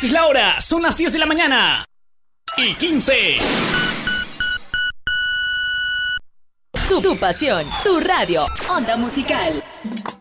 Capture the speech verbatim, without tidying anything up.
Esta es la hora, son las diez de la mañana y quince. Tu, tu pasión, tu radio, Onda Musical.